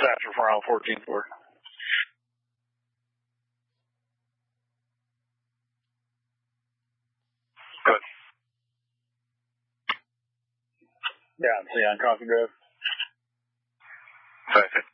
after from around 14th floor. Good. Yeah, see on Coffee Grove. Perfect.